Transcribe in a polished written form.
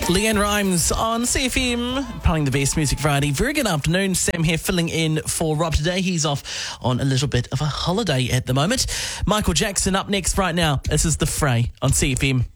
Leanne Rhymes on CFM, playing the best music Friday. Very good afternoon. Sam here filling in for Rob today. He's off on a little bit of a holiday at the moment. Michael Jackson up next right now. This is The Fray on CFM.